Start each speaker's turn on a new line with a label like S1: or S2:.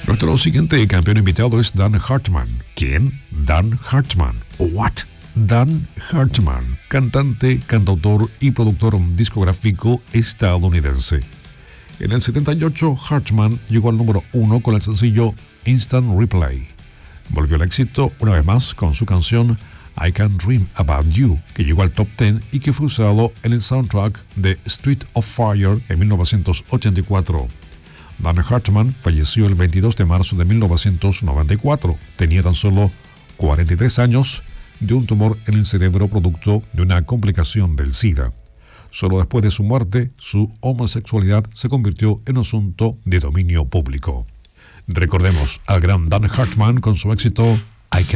S1: Nuestro siguiente campeón invitado es Dan Hartman. ¿Quién? Dan Hartman. ¿What? Dan Hartman, cantante, cantautor y productor discográfico estadounidense. En el 78, Hartman llegó al número 1 con el sencillo Instant Replay. Volvió al éxito una vez más con su canción I Can't Dream About You, que llegó al top 10 y que fue usado en el soundtrack de Street of Fire en 1984. Dan Hartman falleció el 22 de marzo de 1994. Tenía tan solo 43 años de un tumor en el cerebro producto de una complicación del SIDA. Solo después de su muerte, su homosexualidad se convirtió en asunto de dominio público. Recordemos al gran Dan Hartman con su éxito